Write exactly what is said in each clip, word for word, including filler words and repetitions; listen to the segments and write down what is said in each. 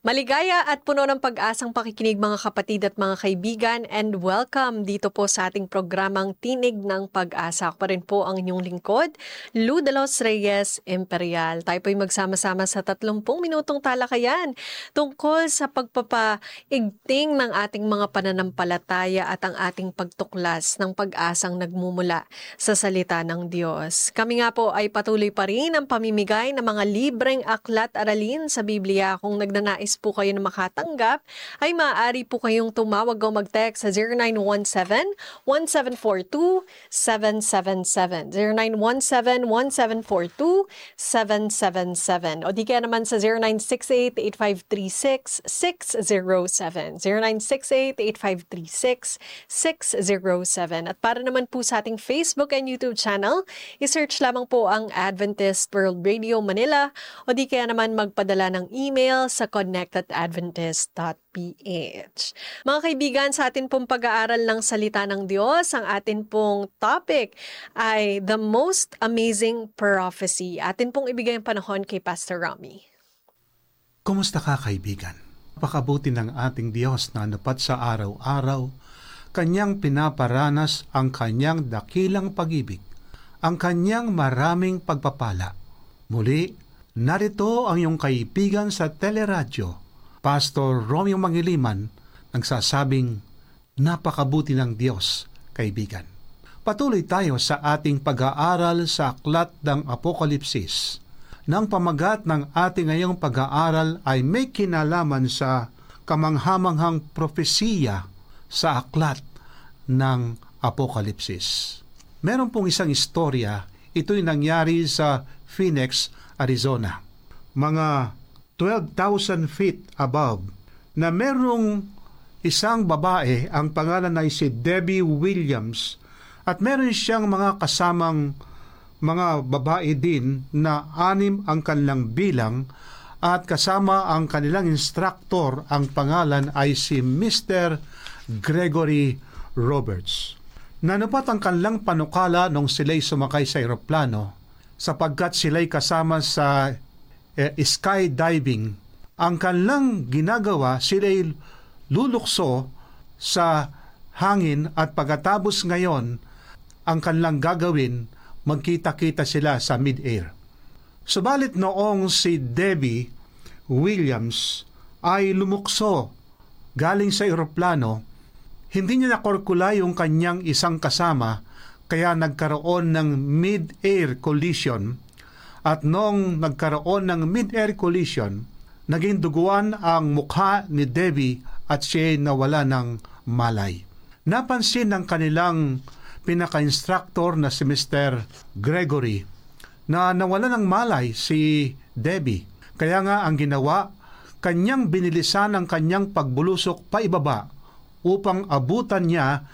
Maligaya at puno ng pag-asang pakikinig mga kapatid at mga kaibigan, and welcome dito po sa ating programang Tinig ng Pag-asa. Ako pa rin po ang inyong lingkod, Lou de los Reyes Imperial. Tayo po'y magsama-sama sa tatlumpung minutong talakayan tungkol sa pagpapaigting ng ating mga pananampalataya at ang ating pagtuklas ng pag-asang nagmumula sa salita ng Diyos. Kami nga po ay patuloy pa rin ang pamimigay ng mga libreng aklat aralin sa Biblia. Kung nagnanais po kayo na makatanggap, ay maaari po kayong tumawag o mag-text sa zero nine one seven, one seven four two, seven seven seven. zero nine one seven, one seven four two, seven seven seven. O di kaya naman sa zero nine six eight, eight five three six, six zero seven. zero nine six eight, eight five three six, six zero seven. At para naman po sa ating Facebook and YouTube channel, isearch lamang po ang Adventist World Radio Manila o di kaya naman magpadala ng email sa connect at adventist dot p h. Mga kaibigan, sa atin pong pag-aaral ng salita ng Diyos, ang atin pong topic ay The Most Amazing Prophecy. Atin pong ibigay ang panahon kay Pastor Rami. Kumusta ka, kaibigan? Napakabuti ng ating Diyos na napat sa araw-araw, Kanyang pinaparanas ang Kanyang dakilang pag-ibig, ang Kanyang maraming pagpapala. Muli, narito ang iyong kaibigan sa teleradyo, Pastor Romeo Mangiliman, nagsasabing, napakabuti ng Diyos, kaibigan. Patuloy tayo sa ating pag-aaral sa aklat ng Apokalipsis. Nang pamagat ng ating ngayong pag-aaral ay may kinalaman sa kamanghamanghang propesiya sa aklat ng Apokalipsis. Meron pong isang istorya, ito'y nangyari sa Phoenix, Arizona. Mga twelve thousand feet above, na merong isang babae, ang pangalan ay si Debbie Williams, at meron siyang mga kasamang mga babae din na anim ang kanilang bilang, at kasama ang kanilang instructor, ang pangalan ay si Mister Gregory Roberts. Nanupat ang kanilang panukala nung sila'y sumakay sa eroplano, sapagkat sila'y kasama sa eh, skydiving. Ang kanilang ginagawa, sila'y lulukso sa hangin at pagkatapos ngayon, ang kanilang gagawin, magkita-kita sila sa mid-air. Subalit noong si Debbie Williams ay lumukso galing sa eroplano, hindi niya nakorkula yung kanyang isang kasama, kaya nagkaroon ng mid-air collision. At noong nagkaroon ng mid-air collision, naging duguan ang mukha ni Debbie at siya nawala ng malay. Napansin ng kanilang pinaka-instructor na si Mister Gregory na nawala ng malay si Debbie. Kaya nga ang ginawa, kanyang binilisan ang kanyang pagbulusok paibaba upang abutan niya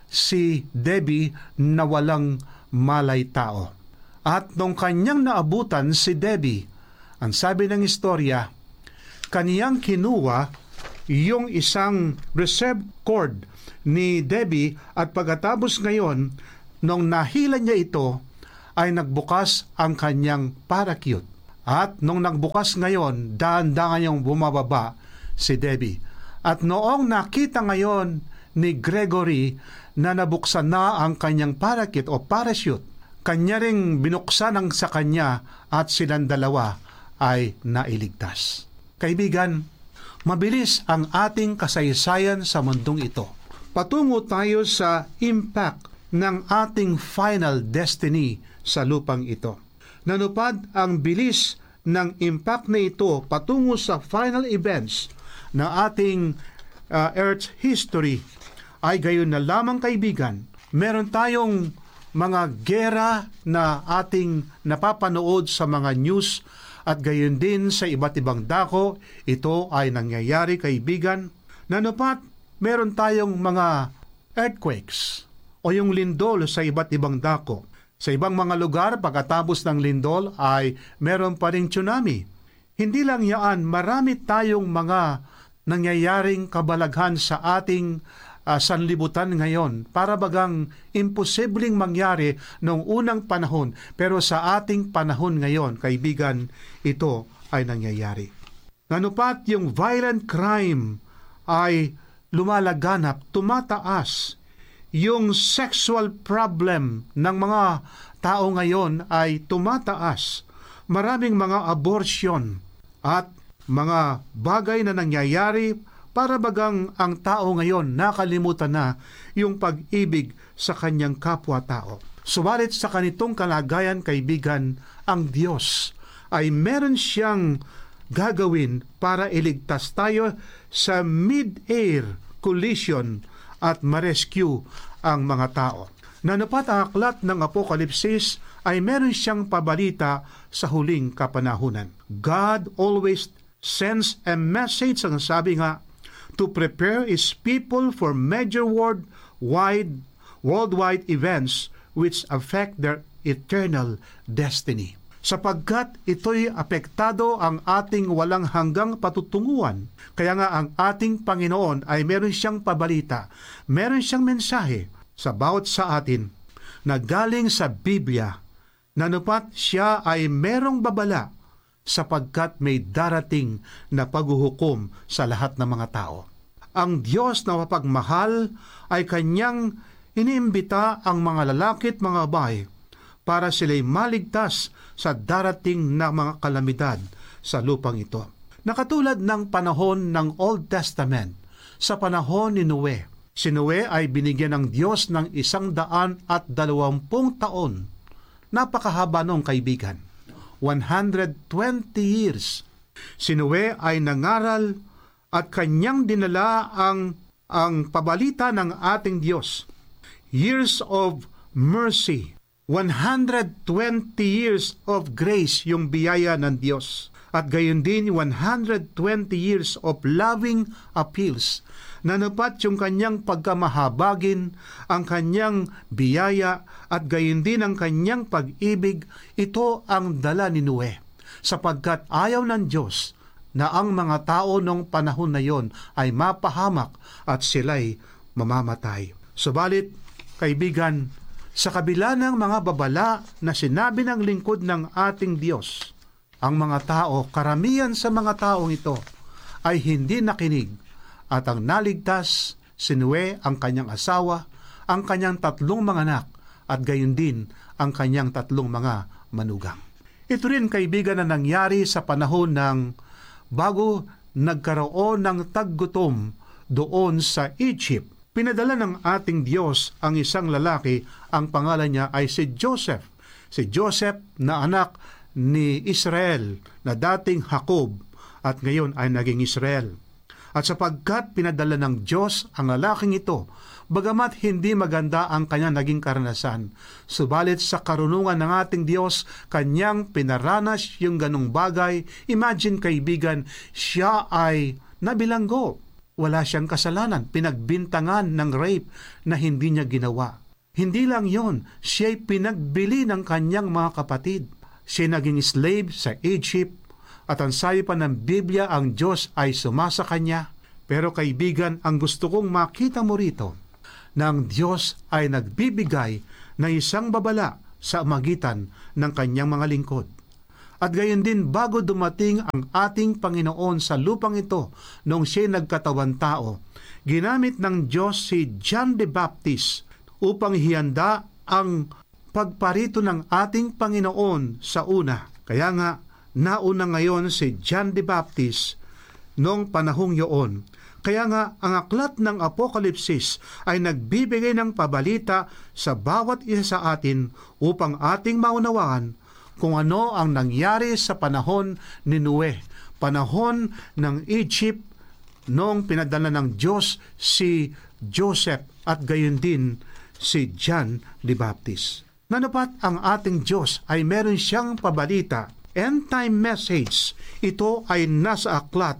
si Debbie na walang malay tao. At nung kanyang naabutan si Debbie, ang sabi ng istorya, kaniyang kinuha yung isang reserve cord ni Debbie at pagkatapos ngayon, nung nahila niya ito, ay nagbukas ang kanyang parachute. At nung nagbukas ngayon, daan-daan niyang bumababa si Debbie. At noong nakita ngayon ni Gregory na nabuksan na ang kanyang parachute o parachute, kanya ring binuksan ang sa kanya at silang dalawa ay nailigtas. Kaibigan, mabilis ang ating kasaysayan sa mundong ito. Patungo tayo sa impact ng ating final destiny sa lupang ito. Nanupad ang bilis ng impact na ito patungo sa final events na ating uh, Earth's history ay gayon na lamang, kaibigan. Meron tayong mga gera na ating napapanood sa mga news at gayon din sa iba't ibang dako. Ito ay nangyayari, kaibigan. Nanupat, meron tayong mga earthquakes o yung lindol sa iba't ibang dako. Sa ibang mga lugar, pagkatapos ng lindol ay meron pa ring tsunami. Hindi lang yan, marami tayong mga nangyayaring kabalaghan sa ating uh, sanlibutan ngayon. Para bagang imposibleng mangyari noong unang panahon, pero sa ating panahon ngayon, kaibigan, ito ay nangyayari. Nanupat yung violent crime ay lumalaganap, tumataas. Yung sexual problem ng mga tao ngayon ay tumataas. Maraming mga abortion at mga bagay na nangyayari para bagang ang tao ngayon nakalimutan na yung pag-ibig sa kanyang kapwa-tao. Subalit sa kanitong kalagayan, kaibigan, ang Diyos ay meron siyang gagawin para iligtas tayo sa mid-air collision at ma-rescue ang mga tao. Nanupat ang aklat ng Apokalipsis ay meron siyang pabalita sa huling kapanahunan. God always sends a message, ang sabi nga, to prepare His people for major worldwide, worldwide events which affect their eternal destiny. Sapagkat ito'y apektado ang ating walang hanggang patutunguhan. Kaya nga ang ating Panginoon ay meron siyang pabalita, meron siyang mensahe sa bawat sa atin na galing sa Biblia, nanupat siya ay merong babala sapagkat may darating na paghuhukom sa lahat ng mga tao. Ang Diyos na mapagmahal ay kanyang iniimbita ang mga lalaki at mga babae para sila'y maligtas sa darating na mga kalamidad sa lupang ito. Nakatulad ng panahon ng Old Testament, sa panahon ni Noe, si Noe ay binigyan ng Diyos ng isang daan at dalawampung taon. Napakahaba nung kaibigan. one hundred twenty years. Si Noe ay nangaral at kanyang dinala ang, ang pabalita ng ating Diyos. Years of mercy. one hundred twenty years of grace yung biyaya ng Diyos. At gayon din one hundred twenty years of loving appeals. Nanupat yung kanyang pagkamahabagin, ang kanyang biyaya, at gayon din ang kanyang pag-ibig. Ito ang dala ni Noe, sapagkat ayaw ng Diyos na ang mga tao nung panahon na yon ay mapahamak at sila'y mamamatay. Subalit, kaibigan, sa kabila ng mga babala na sinabi ng lingkod ng ating Diyos, ang mga tao, karamihan sa mga taong ito, ay hindi nakinig. At ang naligtas, si Noe, ang kanyang asawa, ang kanyang tatlong mga anak, at gayon din ang kanyang tatlong mga manugang. Ito rin, kaibigan, na nangyari sa panahon ng bago nagkaroon ng taggutom doon sa Egypt. Pinadala ng ating Diyos ang isang lalaki, ang pangalan niya ay si Joseph. Si Joseph na anak ni Israel, na dating Jacob at ngayon ay naging Israel. At sapagkat pinadala ng Diyos ang lalaking ito, bagamat hindi maganda ang kanyang naging karanasan, subalit sa karunungan ng ating Diyos, kanyang pinaranas yung ganong bagay. Imagine, kaibigan, siya ay nabilanggo. Wala siyang kasalanan, pinagbintangan ng rape na hindi niya ginawa. Hindi lang yon, siya'y pinagbili ng kanyang mga kapatid. Siya naging slave sa Egypt, at ang sabi pa ng Biblia, ang Diyos ay sumasa kanya. Pero kaibigan, ang gusto kong makita mo rito, na ang Diyos ay nagbibigay ng isang babala sa magitan ng kanyang mga lingkod. At gayon din, bago dumating ang ating Panginoon sa lupang ito, noong siya nagkatawan tao, ginamit ng Diyos si John the Baptist upang hihanda ang pagparito ng ating Panginoon sa una. Kaya nga, nauna ngayon si John the Baptist noong panahong yoon. Kaya nga, ang aklat ng Apokalipsis ay nagbibigay ng pabalita sa bawat isa sa atin upang ating maunawaan kung ano ang nangyari sa panahon ni Noe, panahon ng Egypt, noong pinadala ng Diyos si Joseph at gayon din si John the Baptist. Nanupat ang ating Diyos ay meron siyang pabalita, end-time message. Ito ay nasa aklat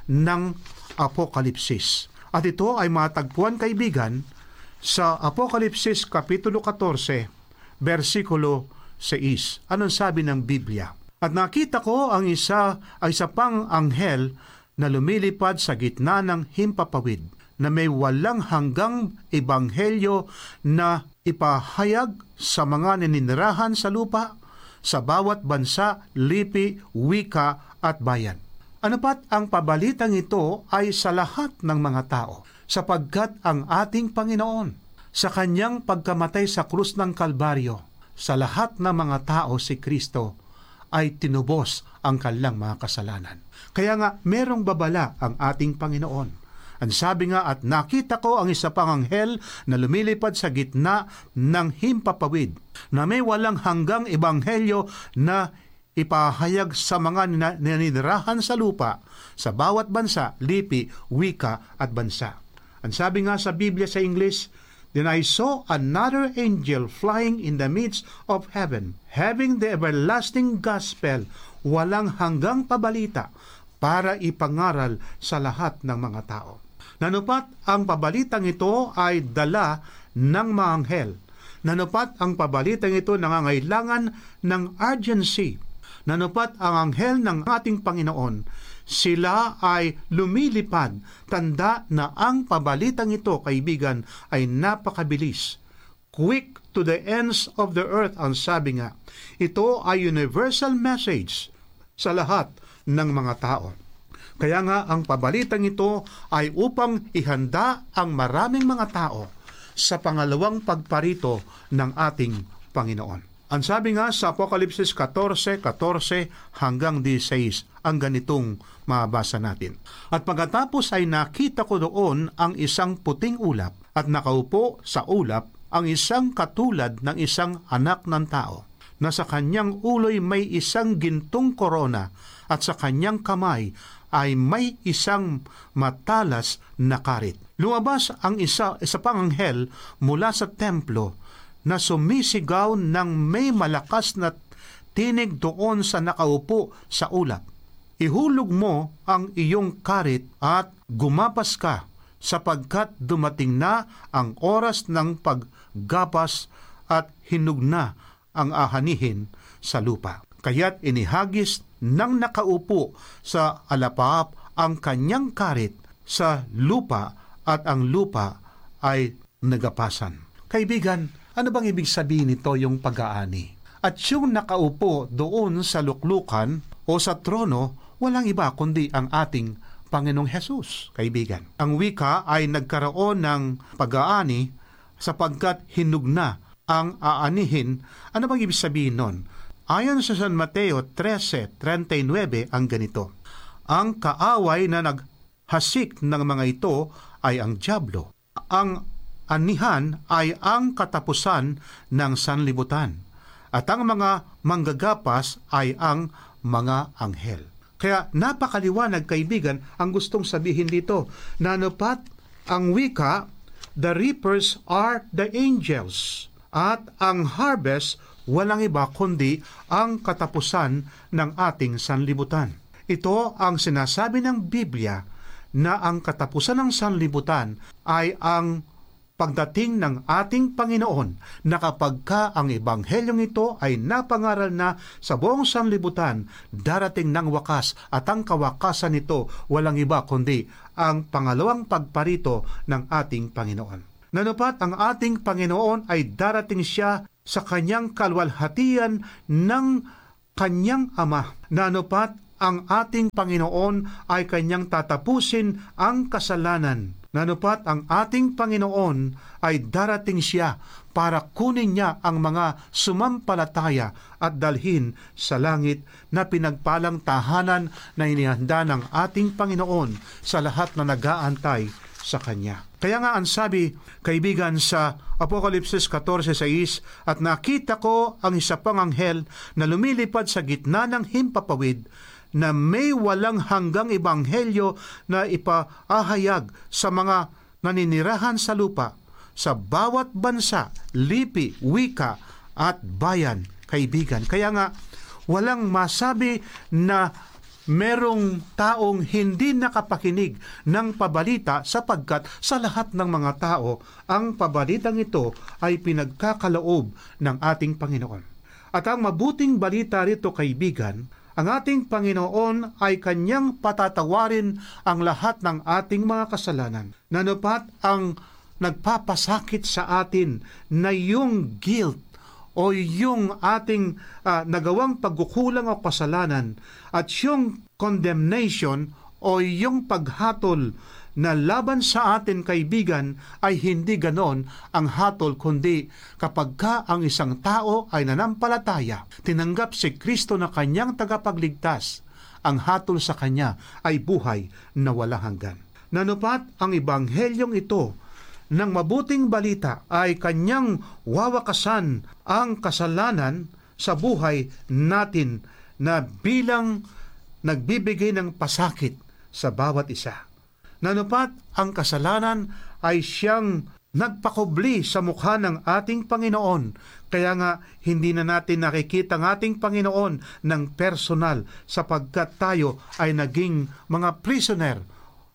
ng Apokalipsis. At ito ay matagpuan, kaibigan, sa Apokalipsis Kapitulo fourteen, versikulo six. Anong sabi ng Biblia? At nakita ko ang isa ay isa pang anghel na lumilipad sa gitna ng himpapawid, na may walang hanggang ebanghelyo na ipahayag sa mga naninirahan sa lupa, sa bawat bansa, lipi, wika at bayan. Ano pat ang pabalitang ito ay sa lahat ng mga tao, sapagkat ang ating Panginoon, sa kanyang pagkamatay sa krus ng Kalbaryo, sa lahat ng mga tao si Kristo ay tinubos ang kanilang mga kasalanan. Kaya nga, merong babala ang ating Panginoon. Ang sabi nga, at nakita ko ang isa pang anghel na lumilipad sa gitna ng himpapawid, na may walang hanggang ebanghelyo na ipahayag sa mga naninirahan sa lupa, sa bawat bansa, lipi, wika at bansa. Ang sabi nga sa Biblia sa English, then I saw another angel flying in the midst of heaven, having the everlasting gospel, walang hanggang pabalita, para ipangaral sa lahat ng mga tao. Nanupat ang pabalitang ito ay dala ng mga anghel. Nanupat ang pabalitang ito nangangailangan ng urgency. Nanupat ang anghel ng ating Panginoon. Sila ay lumilipad. Tanda na ang pabalitang ito, kaibigan, ay napakabilis. Quick to the ends of the earth, ang sabi nga. Ito ay universal message sa lahat ng mga tao. Kaya nga ang pabalitang ito ay upang ihanda ang maraming mga tao sa pangalawang pagparito ng ating Panginoon. Ang sabi nga sa Apokalipsis fourteen, fourteen hanggang sixteen, ang ganitong mabasa natin. At pagkatapos ay nakita ko doon ang isang puting ulap, at nakaupo sa ulap ang isang katulad ng isang anak ng tao, na sa kanyang ulo'y may isang gintong korona, at sa kanyang kamay ay may isang matalas na karit. Lumabas ang isa, isa pang anghel mula sa templo na sumisigaw ng may malakas na tinig doon sa nakaupo sa ulap. Ihulog mo ang iyong karit at gumapas ka, sapagkat dumating na ang oras ng paggapas at hinug na ang ahanihin sa lupa. Kaya't inihagis ng nakaupo sa alapaap ang kanyang karit sa lupa, at ang lupa ay nagapasan. Kaibigan, ano bang ibig sabihin nito, yung pag-aani? At yung nakaupo doon sa luklukan o sa trono, walang iba kundi ang ating Panginoong Hesus, kaibigan. Ang wika ay nagkaroon ng pag-aani sapagkat hinug na ang aanihin. Ano bang ibig sabihin nun? Ayon sa San Mateo thirteen thirty-nine ang ganito, ang kaaway na naghasik ng mga ito ay ang dyablo. Ang anihan ay ang katapusan ng sanlibutan, at ang mga manggagapas ay ang mga anghel. Kaya napakaliwanag, kaibigan, ang gustong sabihin dito. Nanupat ang wika, the reapers are the angels, at ang harvest walang iba kundi ang katapusan ng ating sanlibutan. Ito ang sinasabi ng Biblia na ang katapusan ng sanlibutan ay ang pagdating ng ating Panginoon, na kapag ka ang ebanghelyong ito ay napangaral na sa buong sanlibutan, darating ng wakas, at ang kawakasan nito walang iba kundi ang pangalawang pagparito ng ating Panginoon. Nanupat ang ating Panginoon ay darating siya sa kanyang kalwalhatian ng kanyang Ama. Nanupat ang ating Panginoon ay kanyang tatapusin ang kasalanan. Nanupat ang ating Panginoon ay darating siya para kunin niya ang mga sumampalataya at dalhin sa langit na pinagpalang tahanan na inihanda ng ating Panginoon sa lahat na nag-aantay sa Kanya. Kaya nga ang sabi, kaibigan, sa Apokalipsis fourteen six, at nakita ko ang isa pang anghel na lumilipad sa gitna ng himpapawid, na may walang hanggang ebanghelyo na ipaahayag sa mga naninirahan sa lupa, sa bawat bansa, lipi, wika at bayan, kaibigan. Kaya nga, walang masabi na merong taong hindi nakapakinig ng pabalita, sapagkat sa lahat ng mga tao, ang pabalitang ito ay pinagkakaloob ng ating Panginoon. At ang mabuting balita rito, kaibigan, ang ating Panginoon ay kanyang patatawarin ang lahat ng ating mga kasalanan. Nanupat ang nagpapasakit sa atin na yung guilt o yung ating uh, nagawang pagkukulang o kasalanan, at yung condemnation o yung paghatol na laban sa atin, kaibigan, ay hindi ganon ang hatol, kundi kapag ka ang isang tao ay nanampalataya, tinanggap si Kristo na kanyang tagapagligtas, ang hatol sa kanya ay buhay na walang hanggan. Nanupat ang ebanghelyong ito ng mabuting balita ay kanyang wawakasan ang kasalanan sa buhay natin na bilang nagbibigay ng pasakit sa bawat isa. Nanupat ang kasalanan ay siyang nagpakubli sa mukha ng ating Panginoon. Kaya nga, hindi na natin nakikita ang ating Panginoon ng personal sapagkat tayo ay naging mga prisoner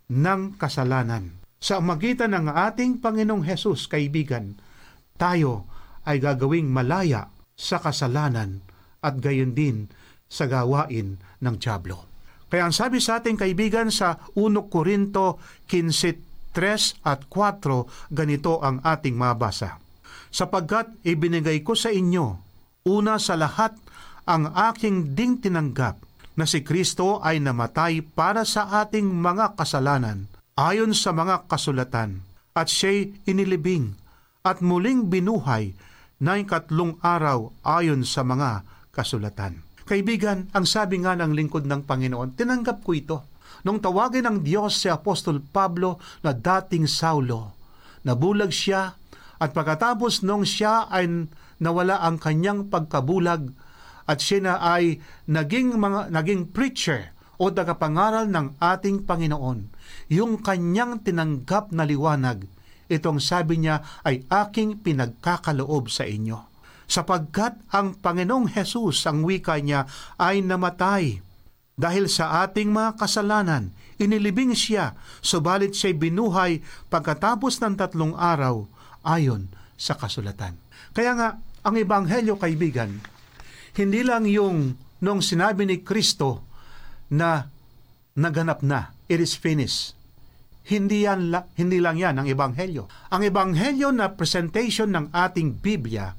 ng kasalanan. Sa magitan ng ating Panginoong Hesus, kaibigan, tayo ay gagawing malaya sa kasalanan at gayon din sa gawain ng dyablo. Kaya ang sabi sa ating kaibigan sa Unang Korinto fifteen, three at four, ganito ang ating mabasa. Sapagkat ibinigay ko sa inyo, una sa lahat, ang aking ding tinanggap, na si Kristo ay namatay para sa ating mga kasalanan, ayon sa mga kasulatan, at siya'y inilibing, at muling binuhay na ikatlong araw ayon sa mga kasulatan. Kaibigan, ang sabi nga ng lingkod ng Panginoon, tinanggap ko ito. Nung tawagin ng Diyos si Apostol Pablo na dating Saulo, nabulag siya at pagkatapos nung siya ay nawala ang kanyang pagkabulag at siya na ay naging, mga, naging preacher o tagapangaral ng ating Panginoon, yung kanyang tinanggap na liwanag, itong sabi niya ay aking pinagkakaloob sa inyo. Sapagkat ang Panginoong Hesus, ang wika niya, ay namatay dahil sa ating mga kasalanan. Inilibing siya, subalit siya'y binuhay pagkatapos ng tatlong araw ayon sa kasulatan. Kaya nga, ang ebanghelyo, kaibigan, hindi lang yung nung sinabi ni Kristo na naganap na, it is finished. Hindi, yan, hindi lang yan ang ebanghelyo. Ang ebanghelyo na presentation ng ating Biblia,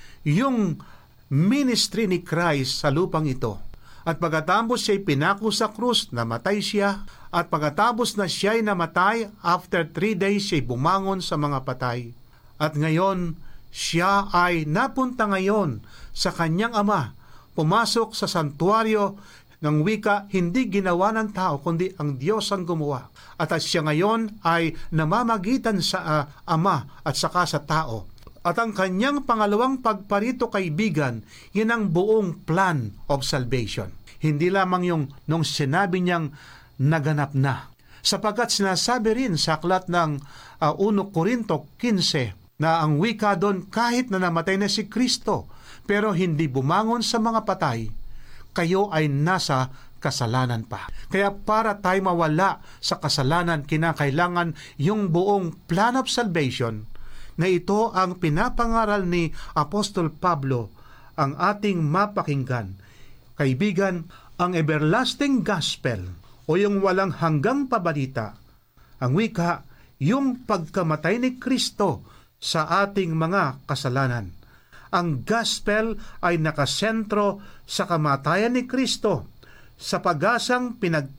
yung ministry ni Christ sa lupang ito. At pagkatapos siya'y pinako sa krus, namatay siya. At pagkatapos na siya'y namatay, after three days siya'y bumangon sa mga patay. At ngayon, siya ay napunta ngayon sa kanyang Ama, pumasok sa santuaryo ng wika, hindi ginawa ng tao, kundi ang Diyos ang gumawa. At at siya ngayon ay namamagitan sa uh, Ama at saka sa tao. At ang kanyang pangalawang pagparito, kaibigan, yun ang buong plan of salvation. Hindi lamang yung nung sinabi niyang naganap na. Sapagkat sinasabi rin sa aklat ng uh, Unang Korinto fifteen na ang wika doon, kahit na namatay na si Kristo, pero hindi bumangon sa mga patay, kayo ay nasa kasalanan pa. Kaya para tayo mawala sa kasalanan, kinakailangan yung buong plan of salvation, na ito ang pinapangaral ni Apostol Pablo, ang ating mapakinggan. Kaibigan, ang everlasting gospel o yung walang hanggang pabalita, ang wika, yung pagkamatay ni Kristo sa ating mga kasalanan. Ang gospel ay nakasentro sa kamatayan ni Kristo, sa pag-asang pinag